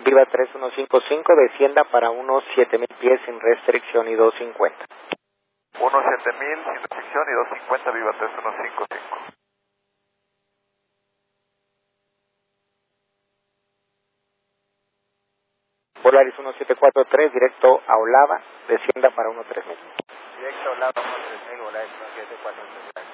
Viva 3155, descienda para unos 7000 pies sin restricción y 250. Unos 7000 sin restricción y 250, Viva 3155. Polaris 1743, directo a Olava, descienda para unos 3000. Directo a Olava, 3000, Polaris 1743.